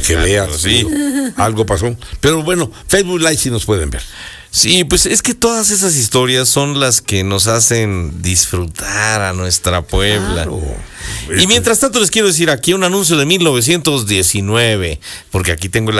que veas, sí, algo pasó. Pero bueno, Facebook Live sí nos pueden ver. Sí, pues es que todas esas historias son las que nos hacen disfrutar a nuestra Puebla. Claro. Y mientras tanto les quiero decir aquí un anuncio de 1919, porque aquí tengo el